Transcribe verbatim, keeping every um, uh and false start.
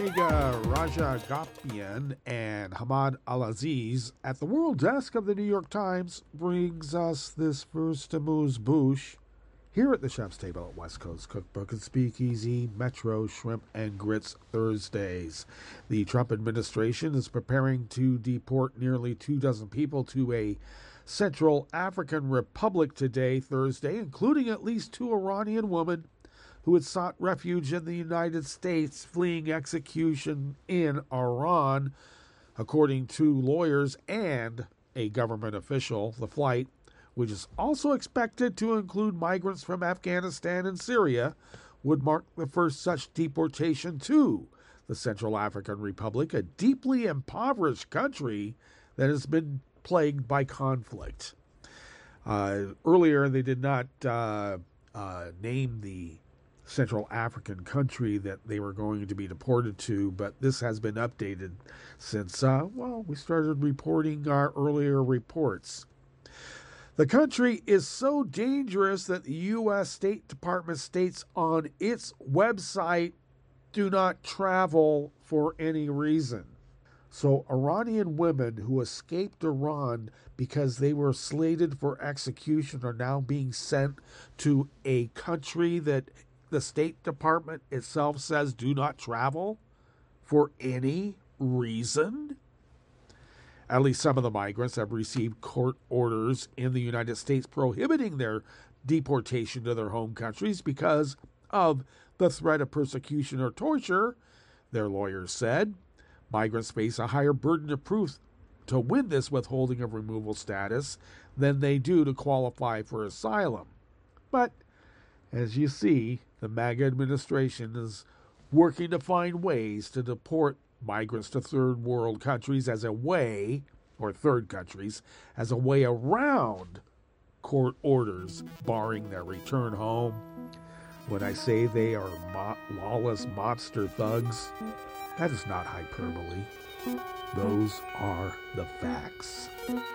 Megha Rajagopal and Hamad Al-Aziz at the World Desk of the New York Times brings us this first amuse-bouche here at the Chef's Table at West Coast Cookbook and Speakeasy, Metro Shrimp and Grits Thursdays. The Trump administration is preparing to deport nearly two dozen people to a Central African Republic today, Thursday, including at least two Iranian women who had sought refuge in the United States fleeing execution in Iran. According to lawyers and a government official, the flight, which is also expected to include migrants from Afghanistan and Syria, would mark the first such deportation to the Central African Republic, a deeply impoverished country that has been plagued by conflict. Uh, earlier, they did not uh, uh, name the Central African country that they were going to be deported to, but this has been updated since, uh, well, we started reporting our earlier reports. The country is so dangerous that the U S State Department states on its website, do not travel for any reason. So Iranian women who escaped Iran because they were slated for execution are now being sent to a country that the State Department itself says do not travel for any reason. At least some of the migrants have received court orders in the United States prohibiting their deportation to their home countries because of the threat of persecution or torture, their lawyers said. Migrants face a higher burden of proof to win this withholding of removal status than they do to qualify for asylum. But as you see, the MAGA administration is working to find ways to deport migrants to third world countries as a way, or third countries, as a way around court orders barring their return home. When I say they are mo- lawless monster thugs, that is not hyperbole. Those are the facts.